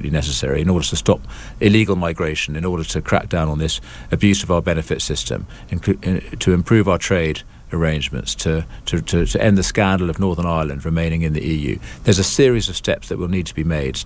absolutely necessary in order to stop illegal migration, in order to crack down on this abuse of our benefit system, to improve our trade arrangements, to end the scandal of Northern Ireland remaining in the EU. There's a series of steps that will need to be made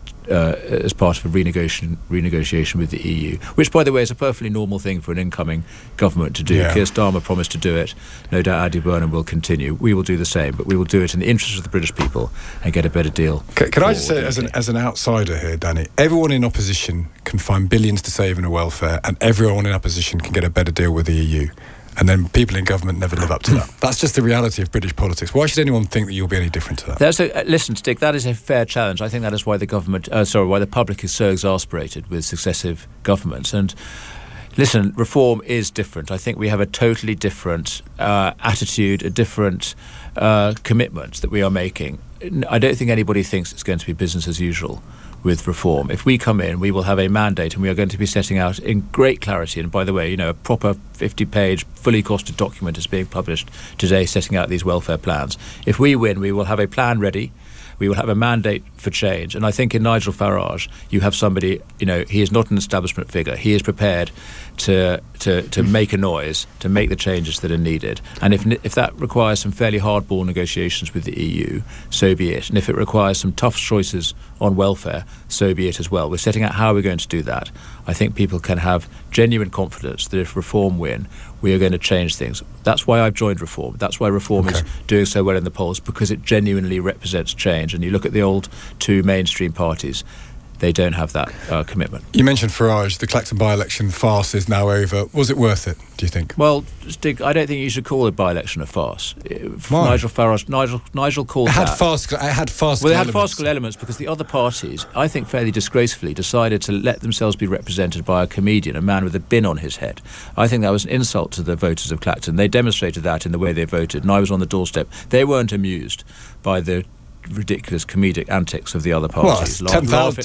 as part of a renegotiation with the EU, which, by the way, is a perfectly normal thing for an incoming government to do. Yeah. Keir Starmer promised to do it. No doubt Andy Burnham will continue. We will do the same, but we will do it in the interest of the British people and get a better deal. Can I just say, as an outsider here, Danny, everyone in opposition can find billions to save in a welfare, and everyone in opposition can get a better deal with the EU. And then people in government never live up to that. That's just the reality of British politics. Why should anyone think that you'll be any different to that? Listen, Stig, that is a fair challenge. I think that is why why the public is so exasperated with successive governments. And listen, reform is different. I think we have a totally different attitude, a different commitment that we are making. I don't think anybody thinks it's going to be business as usual with reform. If we come in, we will have a mandate, and we are going to be setting out in great clarity. And by the way, a proper 50-page, fully costed document is being published today setting out these welfare plans. If we win, we will have a plan ready. We will have a mandate for change. And I think in Nigel Farage, you have somebody, he is not an establishment figure. He is prepared to make a noise, to make the changes that are needed. And if that requires some fairly hardball negotiations with the EU, so be it. And if it requires some tough choices on welfare, so be it as well. We're setting out how we're going to do that. I think people can have genuine confidence that if Reform win, we are going to change things. That's why I've joined Reform. That's why Reform is doing so well in the polls, because it genuinely represents change. And you look at the old two mainstream parties, they don't have that commitment. You mentioned Farage. The Clacton by-election farce is now over. Was it worth it, do you think? Well, Stig, I don't think you should call a by-election a farce. Nigel Farage, Nigel called it had that. It had farcical elements. Well, it had farcical elements because the other parties, I think fairly disgracefully, decided to let themselves be represented by a comedian, a man with a bin on his head. I think that was an insult to the voters of Clacton. They demonstrated that in the way they voted, and I was on the doorstep. They weren't amused by the ridiculous comedic antics of the other parties. Well,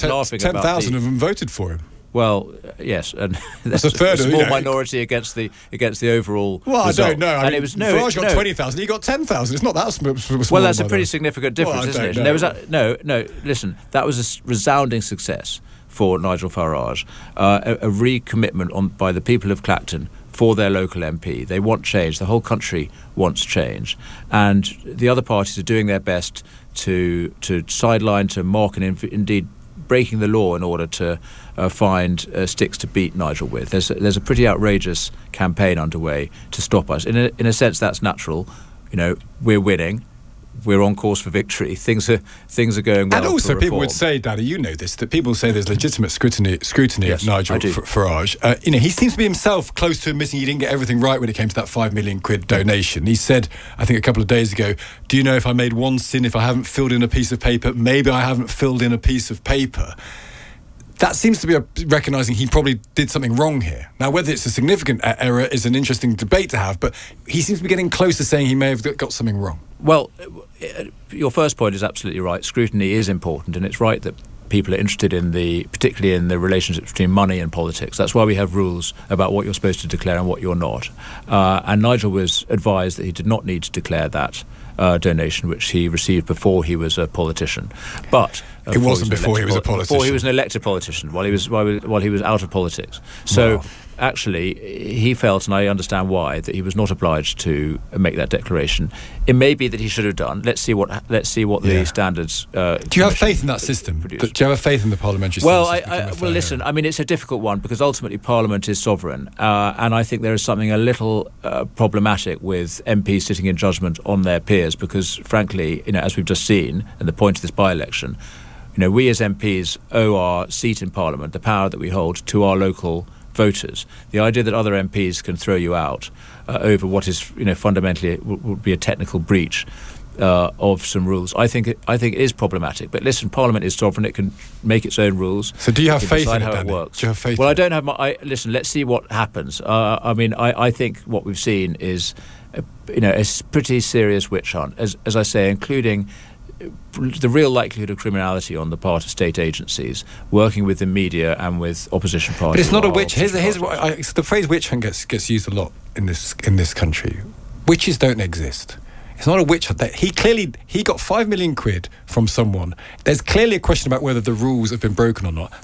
10,000 of them voted for him. Well, yes, and that's a third, small minority against the overall. Well, result. I don't know. Farage got 20,000. He got 10,000. It's not that small. Well, that's a pretty significant difference, isn't it? And there was listen, that was a resounding success for Nigel Farage, a recommitment by the people of Clacton for their local MP. They want change. The whole country wants change, and the other parties are doing their best to sideline, to mock, and indeed breaking the law in order to find sticks to beat Nigel with. There's a pretty outrageous campaign underway to stop us. In a sense, that's natural. We're winning. We're on course for victory. Things are going well. And also, for people would say, Daddy, you know this, that people say there's legitimate scrutiny yes, of Nigel Farage. He seems to be himself close to admitting he didn't get everything right when it came to that £5 million donation. He said, I think a couple of days ago, do you know if I made one sin if I haven't filled in a piece of paper? Maybe I haven't filled in a piece of paper. That seems to be recognising he probably did something wrong here. Now, whether it's a significant error is an interesting debate to have, but he seems to be getting close to saying he may have got something wrong. Well, your first point is absolutely right. Scrutiny is important, and it's right that people are interested particularly in the relationship between money and politics. That's why we have rules about what you're supposed to declare and what you're not. And Nigel was advised that he did not need to declare that donation, which he received before he was a politician. But it wasn't before he was a politician. Before he was an elected politician, while he was out of politics. So. Wow. Actually, he felt, and I understand why, that he was not obliged to make that declaration. It may be that he should have done. Let's see what the standards. Do you have faith in that system? Do you have faith in the parliamentary system? Well, listen. I mean, it's a difficult one because ultimately Parliament is sovereign, and I think there is something a little problematic with MPs sitting in judgment on their peers because, frankly, as we've just seen, and the point of this by-election, we as MPs owe our seat in Parliament, the power that we hold, to our local voters. The idea that other MPs can throw you out over what is, fundamentally would be a technical breach of some rules, I think it is problematic. But listen, Parliament is sovereign; it can make its own rules. So, do you have faith in how it, it works? Do you have faith? Well, I don't have listen. Let's see what happens. I think what we've seen is, a pretty serious witch hunt, as I say, including the real likelihood of criminality on the part of state agencies working with the media and with opposition parties. But it's not a witch. Here's what the phrase witch hunt gets used a lot in this country. Witches don't exist. It's not a witch hunt. He got £5 million from someone. There's clearly a question about whether the rules have been broken or not.